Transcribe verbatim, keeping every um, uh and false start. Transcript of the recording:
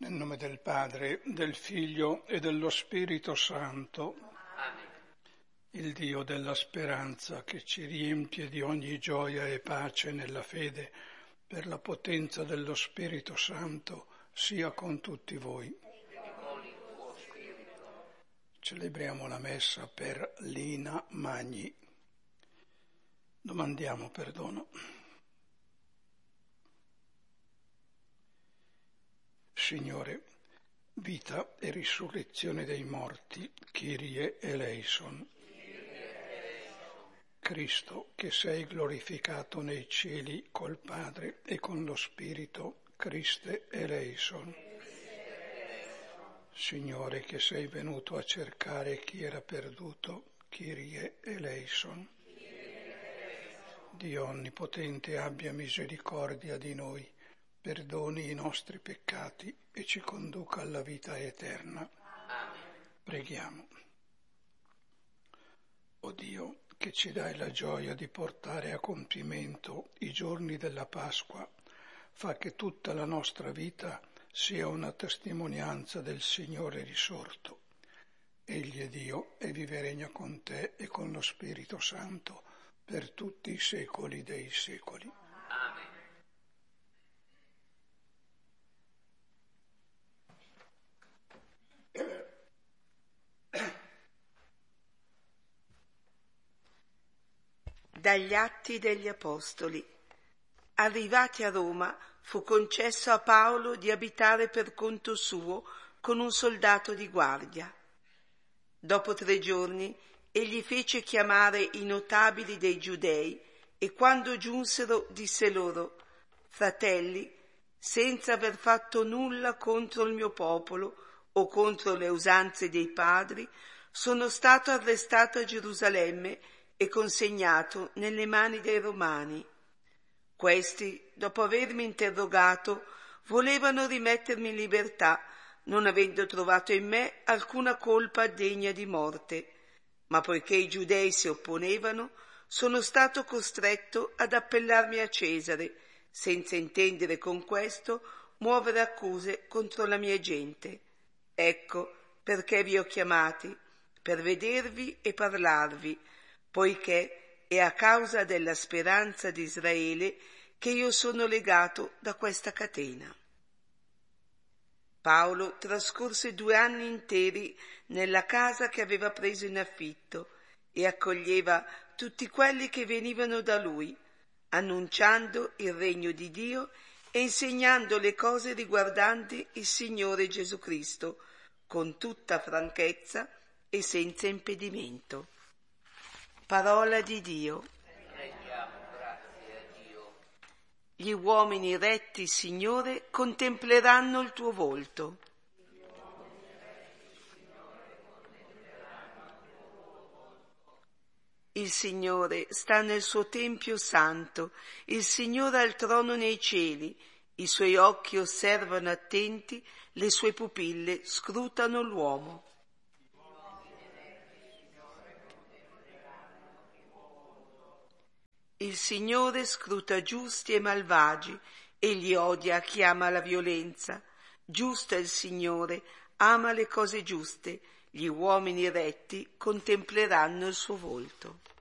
Nel nome del Padre, del Figlio e dello Spirito Santo. Amen. Il Dio della speranza, che ci riempie di ogni gioia e pace nella fede, per la potenza dello Spirito Santo, sia con tutti voi. E con il tuo spirito. Celebriamo la messa per Lina Magni. Domandiamo perdono. Signore, vita e risurrezione dei morti, Kyrie eleison. Cristo, che sei glorificato nei cieli col Padre e con lo Spirito, Christe eleison. Signore, che sei venuto a cercare chi era perduto, Kyrie eleison. Dio Onnipotente abbia misericordia di noi, perdoni i nostri peccati e ci conduca alla vita eterna. Amen. Preghiamo. O Dio, che ci dai la gioia di portare a compimento i giorni della Pasqua, fa che tutta la nostra vita sia una testimonianza del Signore risorto. Egli è Dio e vive e regna con te e con lo Spirito Santo per tutti i secoli dei secoli. Amen. Dagli Atti degli Apostoli. Arrivati a Roma, fu concesso a Paolo di abitare per conto suo con un soldato di guardia. Dopo tre giorni, egli fece chiamare i notabili dei Giudei e quando giunsero disse loro: «Fratelli, senza aver fatto nulla contro il mio popolo o contro le usanze dei padri, sono stato arrestato a Gerusalemme e consegnato nelle mani dei Romani. Questi, dopo avermi interrogato, volevano rimettermi in libertà, non avendo trovato in me alcuna colpa degna di morte, ma poiché i giudei si opponevano, sono stato costretto ad appellarmi a Cesare, senza intendere con questo muovere accuse contro la mia gente. Ecco perché vi ho chiamati, per vedervi e parlarvi, poiché è a causa della speranza di Israele che io sono legato da questa catena». Paolo trascorse due anni interi nella casa che aveva preso in affitto e accoglieva tutti quelli che venivano da lui, annunciando il regno di Dio e insegnando le cose riguardanti il Signore Gesù Cristo, con tutta franchezza e senza impedimento. Parola di Dio. Rendiamo grazie a Dio. Gli uomini retti, Signore, contempleranno il tuo volto. Il Signore sta nel suo tempio santo, il Signore ha il trono nei cieli, i suoi occhi osservano attenti, le sue pupille scrutano l'uomo. Il Signore scruta giusti e malvagi, egli odia chi ama la violenza. Giusto è il Signore, ama le cose giuste, gli uomini retti contempleranno il suo volto.